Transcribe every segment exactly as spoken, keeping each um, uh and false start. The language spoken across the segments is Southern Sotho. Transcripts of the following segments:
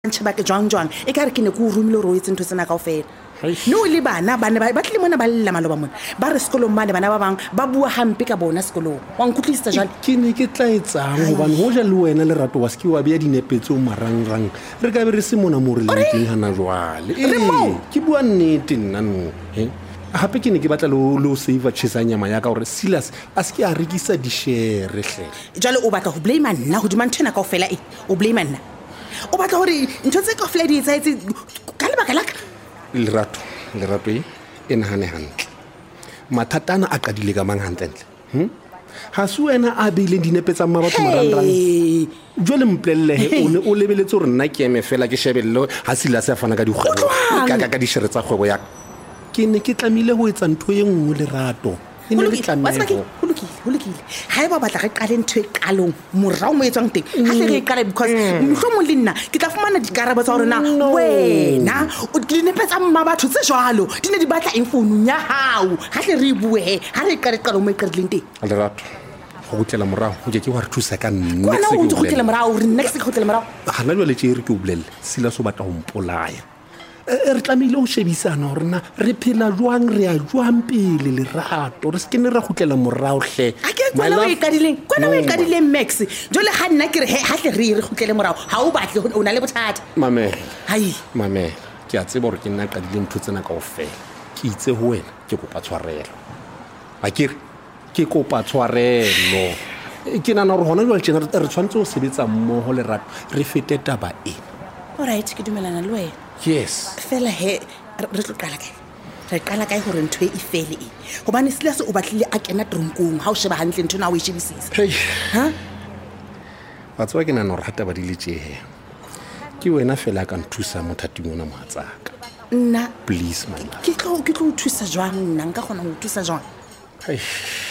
Ntšheba ke jwang jwang e ka re ke ne ke o rumile gore o etse ntho tsena kaofela no le bana bana ba tle mona ba lla maloba mona ba re sekolong mane bana ba bang ba bua hampe ka bona sekolong wa nkutlwisisa jwale ke ne ke tla etsang hobane ho ja le wena le rato wa ske wa bea dinepetso marangrang re ka be re se mona mo re le teng hana jwale eh ke bua nnete nna no he hape ke ne ke batla lo save chesa nyama ya ka gore Silas a ske a rekisa di share hle jwale o batla ho blame nna ho dima nthena kaofela e o blame nna o batla hore ntho tse kaofela di etsaetse ka lebaka la lerato lerato e ena hane hantle mathatana a qadile ka mang hantle hm ha se wena a beile dinepe tsa mabatho marangrang jwale mplelle he o ne o lebeletse hore nna ke eme fela ke shebello ha Silas a fana ka dikgwebo ka ka di shere tsa kgwebo ya ke ne ke tlamile ho etsa ntho e nngwe lerato e ne le tlamile ho lekile ha eba batla re qale ntho e qalong morao mo etswang teng ha se re qale because mohlomong le nna ke tla fumana dikarabo tsa hore na wena o dinepe tsa mma batho tse jwalo di ne di batla infounung ya hao ha hle re bue he ha re qale qalo mo e qadileng teng lerato go gutlela morao o je ke wa re thusa ka nne kwana o go gutlela morao re next go gutlela morao hana jwale tse re ke o bolelle Silas o batla ho mpolaya re tlamile o shebisana hore na re phela jwang re a jwang pele lerato re se ke ne ra gutlela morao hle a ke tswana o e kadileng kwana o e kadileng Max jole ha nna ke re ha hle re re gutlele morao ha o batle o na le bothata mame hai mame ke a tseba hore ke nna kadileng ntho tsena kaofela ke itse ho wena ke kopa tshwarelo a ke ke kopa tshwarelo ke nana hore hona jwale tsena re tshwantse ho sebetsa mmoho lerato re fete taba e alright ke dumelana le wena yes fela he re tlo qala kae re qala kae hore ntwe e fele e hobane Silas o batlile a kena tronkong ha o sheba hantle ntwe na o e shebisisa hey ha batho ba ke nana hore hata ba diletse he ke wena fela ka nthusa mothati mona mohatsaka nna please my love ke tlo ke tlo thusa jwang nna nka gona ho thusa jwang hey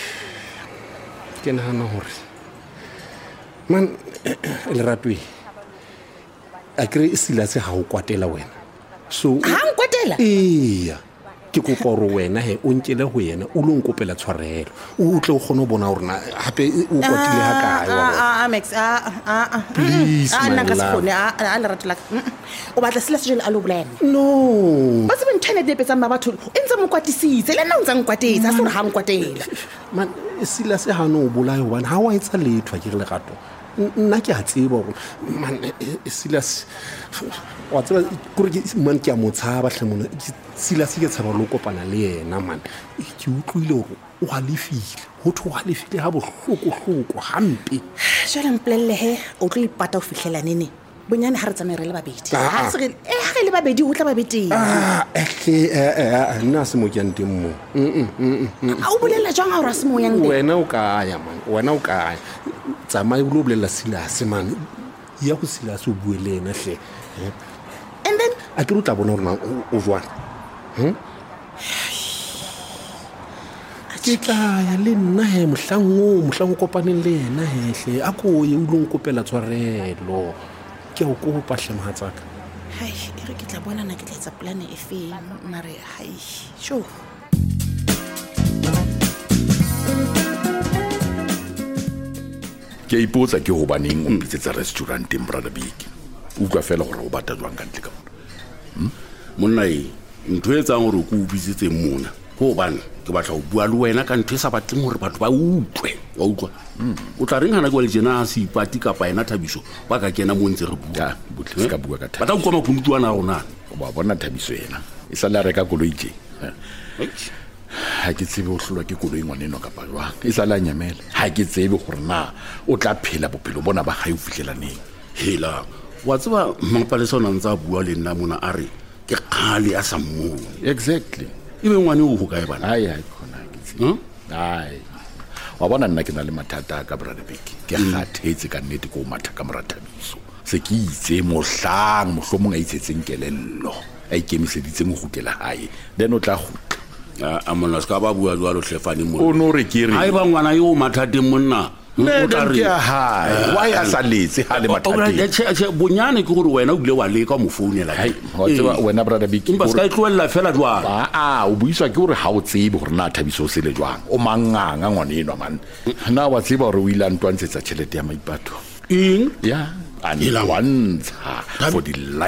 ke nana hore man le ratwe a kre Silas ha o kwatela wena so ha nkwatela iya ke kopa hore wena he o nkele ho yena o lo nkopela tshwarelo o tle o khone ho bona hore na hape o kwatile ha kae wa ah Max ah ah please ah nna ka se khone ah a le ratela o batla Silas jele a lo blame no ba se internet de petsa mabatho entse mo kwatisitse le nna o ntse nkwatetsa se re ha nkwatela man Silas ha no o bolaya hobane ha wa etsa letho ke le gato nna ke a tseba hore man Silas wa tseba gore man ke a motshaba hle mona Silas ke tshaba lo kopana le yena man ke utlwile hore o halefile ho thu halefile ha bohloko hloko hampe jwale mplelle he o tlo ipata o fihlela nene bonyane ha re tsamere le babedi ha se re eh ha le babedi o tla babedi ah eh eh nna se mo kyang teng mo a o bolela jwang ha o ra se mo yang teng wena o ka ya man wena o ka tsamaya o lo bolela Silas man ya go Silas o buele ena hle and then a ke rutla bona hore o jwana hm ke tla ya le nna he mohlango mohlango kopaneng le yena he hle a ko ye o lo nkopela tshwarelo ke o ko pa hle mohatsaka hai e re ke tla bona na ke tla etsa plan e feng mare hai sho ke ipotsa ke ho baneng o pitsetsa restaurant in Brother Big o ka fela gore o bata jwang ka ntle ka mona monna e ntho e tsang gore o go bitsetse mona ho bana ke batla ho bua le wena ka ntho e sa batleng gore batho ba utlwe wa utlwa o tla reng hana go le jena se ipati ka pa ena Thabiso ba ka kena mo ntse re bua botle ka bua ka Thabiso ba tla go koma phuntu ana rona o ba bona Thabiso yena e sa la reka koloi je ha ke tsebe o hlolwa ke koloi ngwaneno ka pa jwang e sa la nyamela ha ke tsebe gore na o tla phela bophelo bona ba ga o fihlelaneng hela wa tseba mapalesa ona ntsa bua le nna mona a re ke khale a sa mmone exactly ibe ngwane o ho kae bana ai ai khona ke tsebe ai wa bona nna ke na le mathata ka Brother Big ke kgathetse ka nnete ko matha ka mora Thabiso se ke itse mohlang mohlomong a itsetseng kelello a ikemiseditse mo gutela hae then o tla gutla a monna ska ba bua jwa lo hlefane mo o no re ke re ha eba ngwana yo mathateng monna o tla re hae why a sa letse ha le mathateng che che bonyane ke gore wena o bile wa le ka mo founela hai wa tseba wena Brother Big imba ska itlwella fela jwa a a o buiswa ke gore ha o tsebe gore na Thabiso se le jwang o manganga ngwane enwa man na wa tseba gore o ile a ntwantshetsa tšhelete ya maipato eng ya a ntsha for the